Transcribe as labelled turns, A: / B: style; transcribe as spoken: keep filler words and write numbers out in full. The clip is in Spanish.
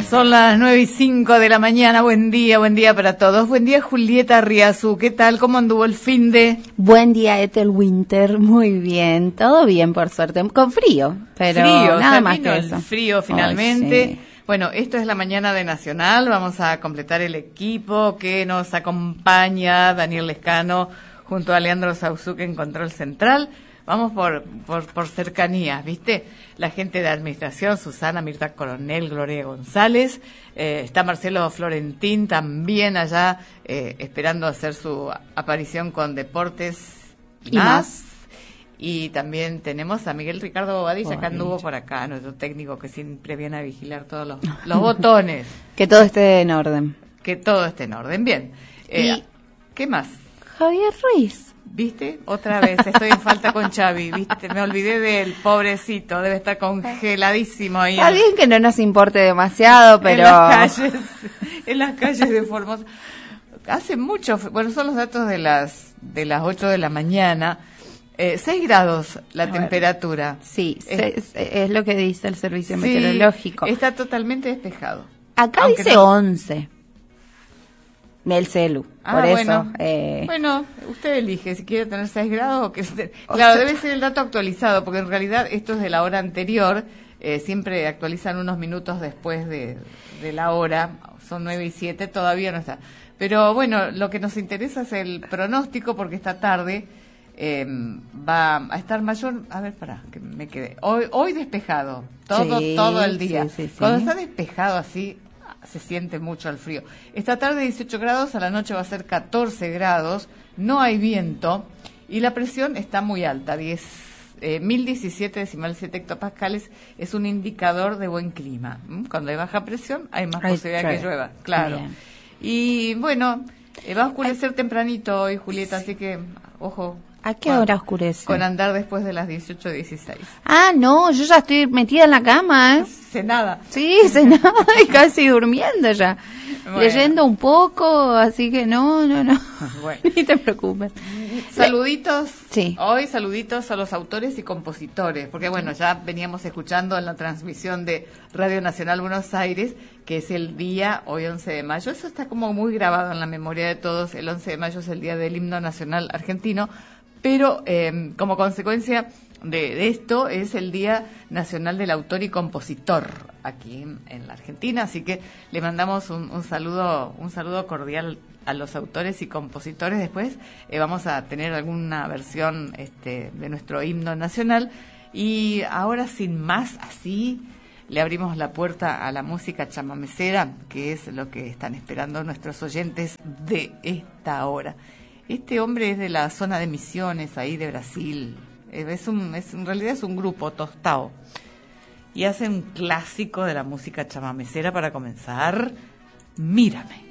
A: Son las nueve y cinco de la mañana. Buen día, buen día para todos. Buen día, Julieta Riazú. ¿Qué tal? ¿Cómo anduvo el fin de...?
B: Buen día, Ethel Winter. Muy bien. Todo bien, por suerte. Con frío, pero
A: frío,
B: nada
A: o sea,
B: más
A: vino
B: que
A: el
B: eso.
A: frío finalmente.
B: Ay, sí.
A: Bueno, esto es la mañana de Nacional. Vamos a completar el equipo que nos acompaña. Daniel Lescano junto a Leandro Sauzuque en Control Central. Vamos por, por, por cercanías, ¿viste? La gente de administración, Susana, Mirta Coronel, Gloria González. Eh, está Marcelo Florentín también allá eh, esperando hacer su aparición con Deportes y,
B: y
A: más.
B: más.
A: Y también tenemos a Miguel Ricardo Bobadilla,
B: Oh,
A: que anduvo
B: Dios.
A: por acá, nuestro técnico que siempre viene a vigilar todos los, los botones.
B: Que todo esté en orden.
A: Que todo esté en orden. Bien. Eh,
B: Y-
A: ¿Qué más?
B: Javier Ruiz.
A: ¿Viste? Otra vez estoy en falta con Xavi, ¿viste? Me olvidé del pobrecito, debe estar congeladísimo ahí.
B: Está bien que no nos importe demasiado, pero...
A: En las calles, en las calles de Formosa. Hace mucho, bueno, son los datos de las de las ocho de la mañana. Eh, seis grados la
B: A ver.
A: temperatura.
B: Sí,
A: Es-
B: se- es lo que dice el servicio
A: Sí,
B: meteorológico.
A: está totalmente despejado.
B: Acá
A: Aunque
B: dice
A: no-
B: once. El celu,
A: Ah,
B: por eso.
A: bueno.
B: eh,
A: Bueno, usted elige si quiere tener seis grados o que esté- Claro,
B: sea-
A: debe ser el dato actualizado, porque en realidad esto es de la hora anterior, eh, siempre actualizan unos minutos después de, de la hora, son nueve y siete, todavía no está. Pero bueno, lo que nos interesa es el pronóstico, porque esta tarde eh, va a estar mayor, a ver, pará, que me quedé, hoy, hoy despejado, todo,
B: Sí,
A: todo el día.
B: sí, sí, sí.
A: Cuando está despejado así, se siente mucho el frío. Esta tarde dieciocho grados, a la noche va a ser catorce grados, no hay viento y la presión está muy alta, diez, eh, mil diecisiete decimal siete hectopascales, es un indicador de buen clima. ¿Mm? Cuando hay baja presión hay más
B: Hay
A: posibilidad
B: llueve.
A: que llueva, claro.
B: Bien.
A: Y bueno, eh, va a oscurecer tempranito hoy, Julieta, así que ojo.
B: ¿A qué
A: con-
B: hora oscurece?
A: Con andar después de las dieciocho dieciséis.
B: Ah, no, yo ya estoy metida en la cama, ¿eh?
A: Cenada.
B: Sí, cenada y casi durmiendo ya.
A: Bueno.
B: Leyendo un poco, así que no, no, no.
A: Bueno.
B: Ni te preocupes.
A: Saluditos,
B: Sí.
A: hoy saluditos a los autores y compositores, porque bueno, ya veníamos escuchando en la transmisión de Radio Nacional Buenos Aires, que es el día, hoy once de mayo, eso está como muy grabado en la memoria de todos, el once de mayo es el día del himno nacional argentino, pero eh, como consecuencia de, de esto es el Día Nacional del Autor y Compositor aquí en, en la Argentina, así que le mandamos un, un saludo, un saludo cordial a los autores y compositores. Después eh, vamos a tener alguna versión este, de nuestro himno nacional y ahora sin más así le abrimos la puerta a la música chamamecera, que es lo que están esperando nuestros oyentes de esta hora. Este hombre es de la zona de Misiones, ahí de Brasil. Eh, Es un, es, en realidad es un grupo tostao. Y hace un clásico de la música chamamecera para comenzar. Mírame.